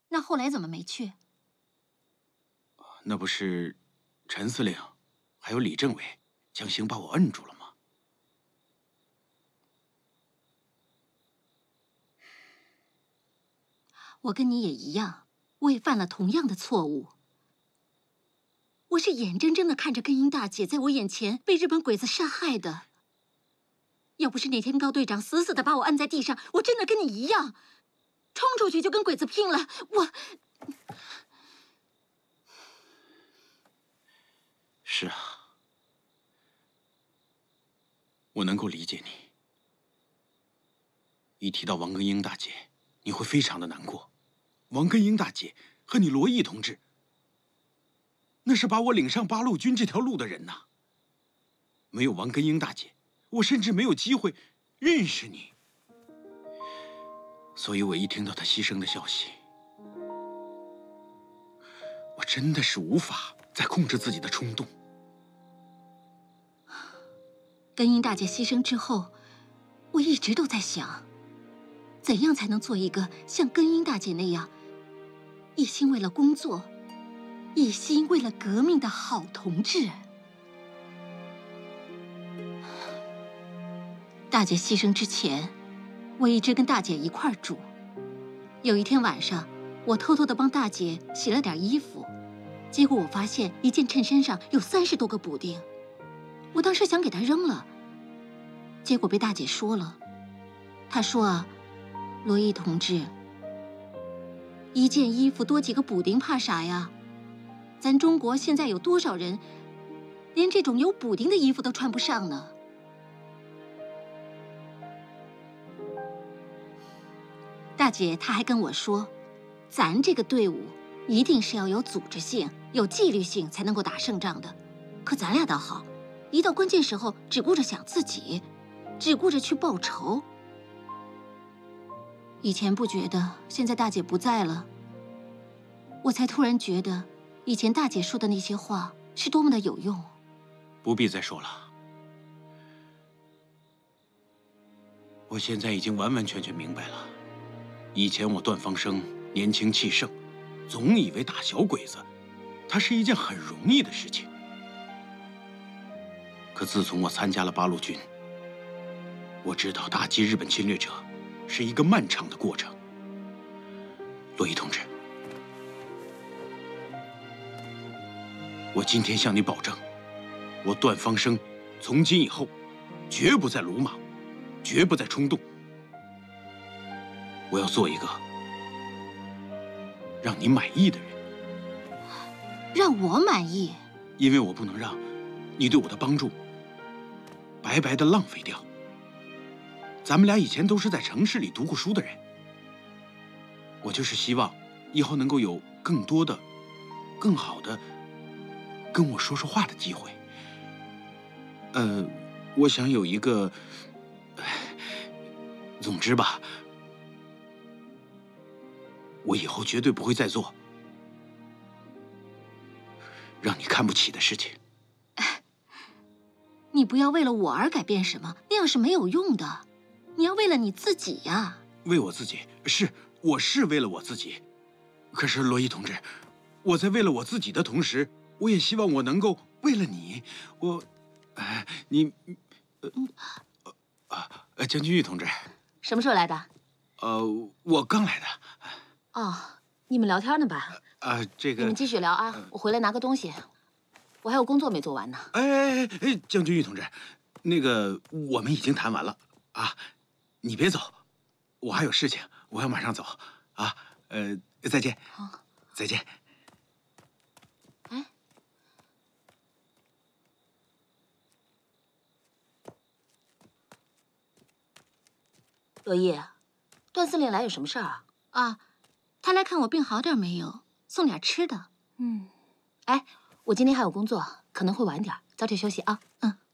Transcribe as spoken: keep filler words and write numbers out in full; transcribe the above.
那后来怎么没去？ 那不是陈司令，还有李政委强行把我摁住了吗？ 我跟你也一样，我也犯了同样的错误。我是眼睁睁的看着根英大姐在我眼前被日本鬼子杀害的。要不是那天高队长死死的把我按在地上，我真的跟你一样，冲出去就跟鬼子拼了。我…… 是啊，我能够理解你。一提到王根英大姐，你会非常的难过。王根英大姐和你罗毅同志，那是把我领上八路军这条路的人呐。没有王根英大姐，我甚至没有机会认识你。所以我一听到她牺牲的消息，我真的是无法再控制自己的冲动。 根英大姐牺牲之后，我一直都在想，怎样才能做一个像根英大姐那样，一心为了工作，一心为了革命的好同志。大姐牺牲之前，我一直跟大姐一块儿住。有一天晚上，我偷偷的帮大姐洗了点衣服，结果我发现一件衬衫上有三十多个补丁。我当时想给她扔了，结果被大姐说了。她说啊，罗毅同志，一件衣服多几个补丁怕啥呀？咱中国现在有多少人连这种有补丁的衣服都穿不上呢？大姐她还跟我说，咱这个队伍一定是要有组织性、有纪律性才能够打胜仗的。可咱俩倒好，一到关键时候只顾着想自己，只顾着去报仇。以前不觉得，现在大姐不在了，我才突然觉得，以前大姐说的那些话是多么的有用。 不必再说了，我现在已经完完全全明白了。以前我段芳生年轻气盛，总以为打小鬼子，它是一件很容易的事情。可自从我参加了八路军，我知道打击日本侵略者是一个漫长的过程。罗毅同志，我今天向你保证，我段芳生从今以后绝不再鲁莽，绝不再冲动。我要做一个让你满意的人。 让我满意？ 因为我不能让你对我的帮助白白的浪费掉。咱们俩以前都是在城市里读过书的人，我就是希望以后能够有更多的、更好的跟我说说话的机会。呃，我想有一个，总之吧，我以后绝对不会再做让你看不起的事情。 你不要为了我而改变什么，那样是没有用的。你要为了你自己呀。 为我自己，是，我是为了我自己。可是罗毅同志，我在为了我自己的同时，我也希望我能够为了你。我，哎，你，呃，呃，呃，将军玉同志， 什么时候来的？ 呃，我刚来的。 哦，你们聊天呢吧？ 啊，这个你们继续聊啊，我回来拿个东西，我还有工作没做完呢。 哎哎哎哎，将军玉同志，那个我们已经谈完了啊，你别走，我还有事情，我要马上走啊。呃，再见。 好， 再见。 哎，罗毅，段司令来有什么事儿啊？ 啊，他来看我病好点没有，送点吃的。 嗯，哎，我今天还有工作，可能会晚点，早点休息啊。 嗯。